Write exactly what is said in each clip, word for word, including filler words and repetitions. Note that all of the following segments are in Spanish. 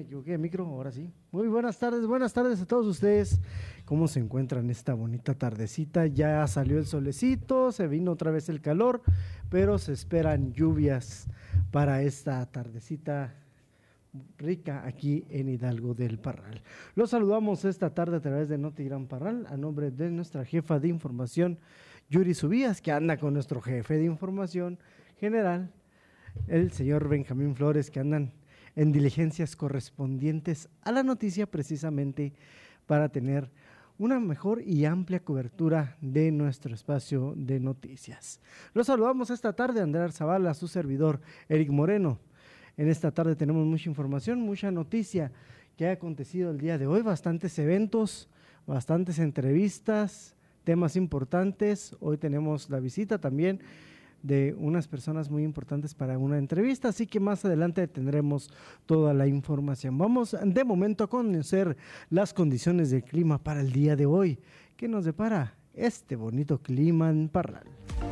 equivoqué de micro, ahora sí. Muy buenas tardes, buenas tardes a todos ustedes. ¿Cómo se encuentran esta bonita tardecita? Ya salió el solecito, se vino otra vez el calor, pero se esperan lluvias para esta tardecita rica aquí en Hidalgo del Parral. Los saludamos esta tarde a través de Noti Gran Parral a nombre de nuestra jefa de información, Yuri Subías, que anda con nuestro jefe de información general, el señor Benjamín Flores, que andan en diligencias correspondientes a la noticia precisamente para tener una mejor y amplia cobertura de nuestro espacio de noticias. Los saludamos esta tarde, Andrea Zavala, su servidor, Eric Moreno. En esta tarde tenemos mucha información, mucha noticia que ha acontecido el día de hoy, bastantes eventos, bastantes entrevistas, temas importantes. Hoy tenemos la visita también de unas personas muy importantes para una entrevista, así que más adelante tendremos toda la información. Vamos de momento a conocer las condiciones del clima para el día de hoy. ¿Qué nos depara este bonito clima en Parral?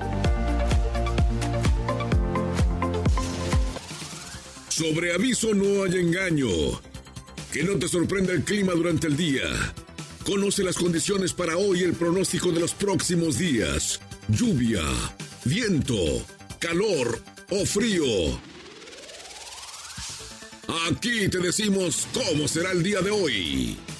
Sobre aviso no hay engaño. Que no te sorprenda el clima durante el día. Conoce las condiciones para hoy y el pronóstico de los próximos días. Lluvia, viento, calor o frío. Aquí te decimos cómo será el día de hoy.